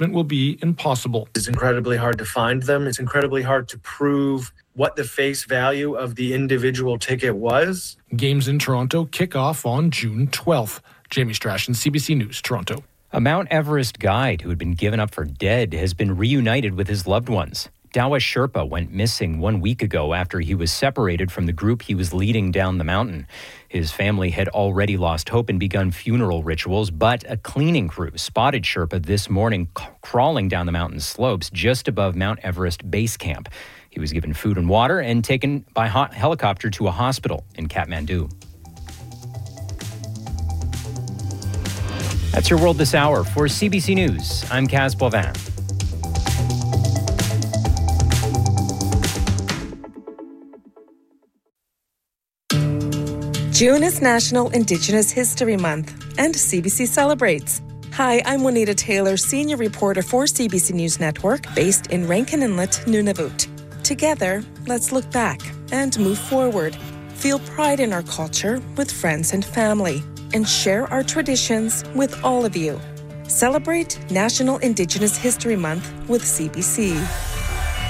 replacement will be impossible. It's incredibly hard to find them. It's incredibly hard to prove what the face value of the individual ticket was. Games in Toronto kick off on June 12th. Jamie Strachan, CBC News, Toronto. A Mount Everest guide who had been given up for dead has been reunited with his loved ones. Dawa Sherpa went missing 1 week ago after he was separated from the group he was leading down the mountain. His family had already lost hope and begun funeral rituals, but a cleaning crew spotted Sherpa this morning crawling down the mountain slopes just above Mount Everest Base Camp. He was given food and water and taken by helicopter to a hospital in Kathmandu. That's your World This Hour. For CBC News, I'm Kaz Boivin. June is National Indigenous History Month, and CBC celebrates. Hi, I'm Juanita Taylor, senior reporter for CBC News Network, based in Rankin Inlet, Nunavut. Together, let's look back and move forward. Feel pride in our culture with friends and family, and share our traditions with all of you. Celebrate National Indigenous History Month with CBC.